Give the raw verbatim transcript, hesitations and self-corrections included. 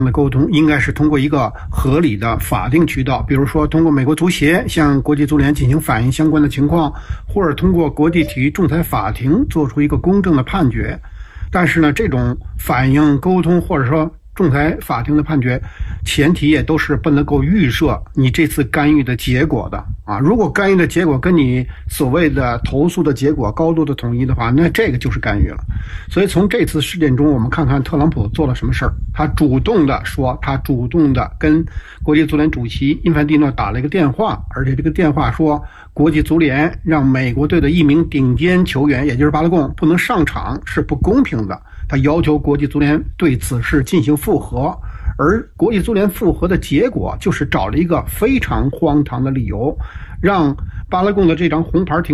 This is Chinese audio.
的沟通应该是通过一个合理的法定渠道，比如说通过美国足协向国际足联进行反映相关的情况，或者通过国际体育仲裁法庭做出一个公正的判决。但是呢，这种反映沟通或者说仲裁法庭的判决，前提也都是不能够预设你这次干预的结果的啊。如果干预的结果跟你所谓的投诉的结果高度的统一的话，那这个就是干预了。所以从这次事件中，我们看看特朗普做了什么事儿。他主动的说，他主动的跟国际足联主席因凡蒂诺打了一个电话，而且这个电话说，国际足联让美国队的一名顶尖球员，也就是巴拉贡不能上场是不公平的。他要求国际足联对此事进行复核，而国际足联复核的结果就是找了一个非常荒唐的理由，让巴拉贡的这张红牌停